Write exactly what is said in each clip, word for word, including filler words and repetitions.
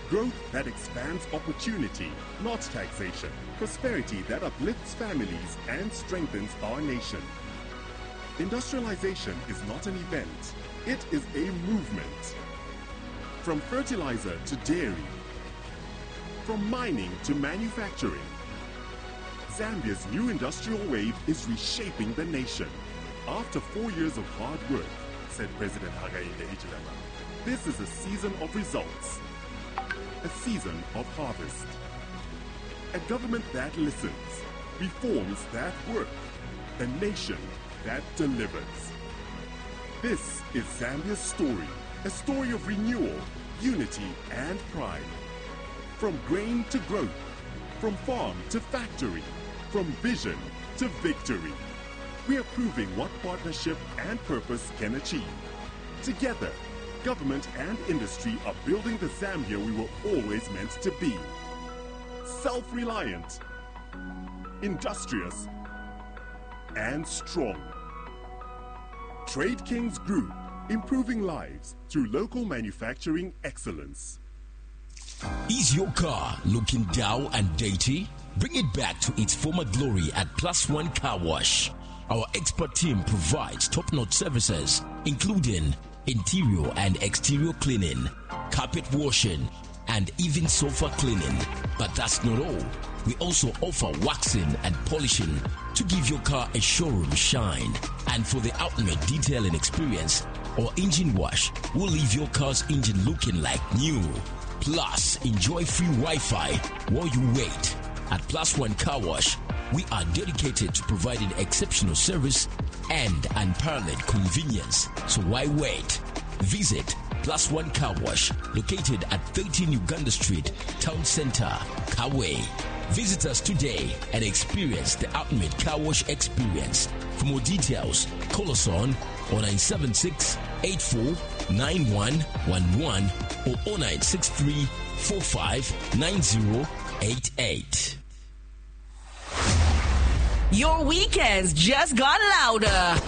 Growth that expands opportunity, not taxation. Prosperity that uplifts families and strengthens our nation. Industrialization is not an event, it is a movement. From fertilizer to dairy, from mining to manufacturing, Zambia's new industrial wave is reshaping the nation. After four years of hard work, said President Hakainde Hichilema, this is a season of results, a season of harvest. A government that listens, reforms that work, a nation that delivers. This is Zambia's story, a story of renewal, unity, and pride. From grain to growth, from farm to factory, from vision to victory. We are proving what partnership and purpose can achieve. Together, government and industry are building the Zambia we were always meant to be. Self-reliant, industrious, and strong. Trade Kings Group, improving lives through local manufacturing excellence. Is your car looking down and dirty? Bring it back to its former glory at Plus One Car Wash. Our expert team provides top-notch services, including interior and exterior cleaning, carpet washing, and even sofa cleaning. But that's not all. We also offer waxing and polishing to give your car a showroom shine. And for the ultimate detailing experience, our engine wash will leave your car's engine looking like new. Plus, enjoy free Wi-Fi while you wait. At Plus One Car Wash, we are dedicated to providing exceptional service and unparalleled convenience. So why wait? Visit Plus One Car Wash, located at thirteen Uganda Street, Town Center, Kawe. Visit us today and experience the ultimate car wash experience. For more details, call us on oh nine seven six, eight four nine one one one or oh nine six three, four five nine zero eight eight. Your weekends just got louder.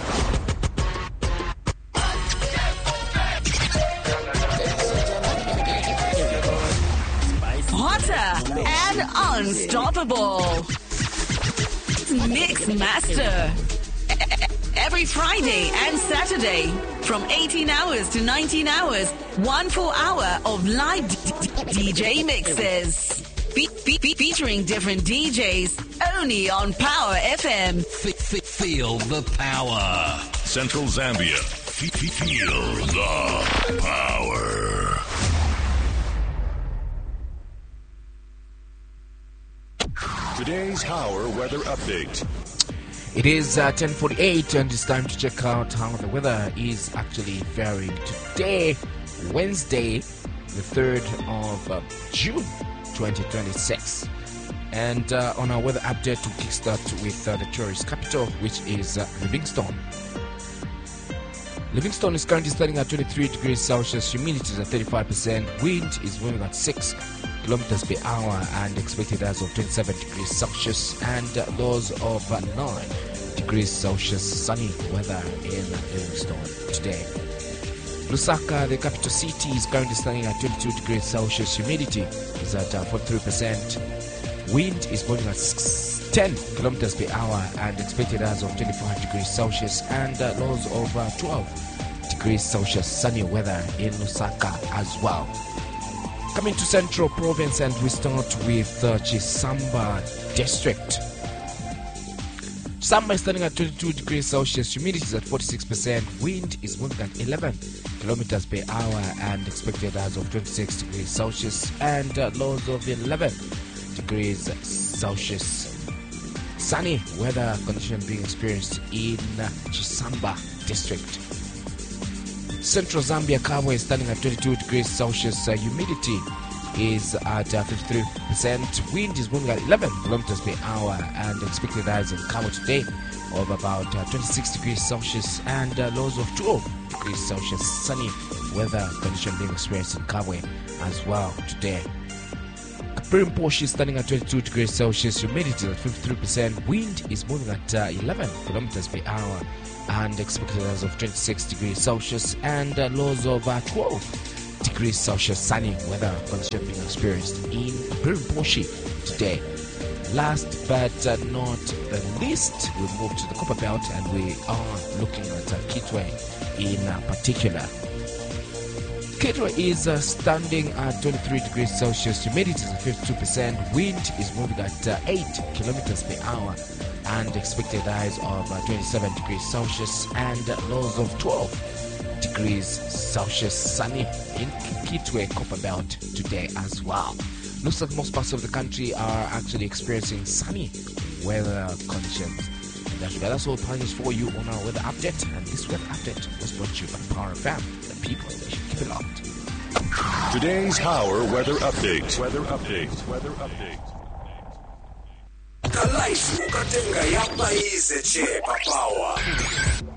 Hotter and unstoppable. Mix Master. Every Friday and Saturday from eighteen hours to nineteen hours, one full hour of live D J mixes. Fe- fe- featuring different D Js only on Power F M. F- f- feel the power. Central Zambia. F- feel the power. Today's Power Weather Update. It is uh, ten forty-eight and it's time to check out how the weather is actually faring today, Wednesday, the third of uh, June twenty twenty-six. And uh, on our weather update, we kickstart with uh, the tourist capital, which is uh, Livingstone. Livingstone is currently standing at twenty-three degrees Celsius, humidity is at thirty-five percent, wind is moving at six kilometers per hour, and expected as of twenty-seven degrees Celsius, and uh, lows of uh, nine degrees Celsius. Sunny weather in Livingstone today. Lusaka, the capital city, is currently standing at twenty-two degrees Celsius, humidity is at uh, forty-three percent, wind is blowing at six, ten kilometers per hour, and expected as of twenty-five degrees Celsius, and uh, lows of uh, twelve degrees Celsius. Sunny weather in Lusaka as well. Coming to Central Province, and we start with uh, Chisamba District. Chisamba is standing at twenty-two degrees Celsius, humidity is at forty-six percent, wind is moving at eleven kilometers per hour, and expected as of twenty-six degrees Celsius, and uh, lows of eleven degrees Celsius. Sunny weather condition being experienced in uh, Chisamba District. Central Zambia, Kabwe is standing at twenty-two degrees Celsius, uh, humidity is at uh, fifty-three percent, wind is moving at eleven kilometers per hour, and expected highs in Kabwe today of about uh, twenty-six degrees Celsius, and uh, lows of twelve degrees Celsius. Sunny weather condition being experienced in Kabwe as well today. Kapirimposhi is standing at twenty-two degrees Celsius, humidity is at fifty-three percent, wind is moving at uh, eleven kilometers per hour, and expected as of twenty-six degrees Celsius, and uh, lows of uh, twelve degrees Celsius sunny weather condition being experienced in Birimposhi today. Last but uh, not the least, we move to the Copper Belt and we are looking at uh, Kitwe in uh, particular. Kitwe is uh, standing at twenty-three degrees Celsius, humidity is at fifty-two percent, wind is moving at uh, eight kilometers per hour, and expected highs of uh, twenty-seven degrees Celsius and uh, lows of twelve degrees Celsius. Sunny in Kitwe Copper Belt today as well. Looks like most parts of the country are actually experiencing sunny weather conditions. And that's, that's all plans for you on our weather update. And this weather update was brought to you by Power F M. The people, they should keep it locked. Today's Power Weather Update. Weather Update. Weather Update. Kalaisu katenga yapa ize che papawa.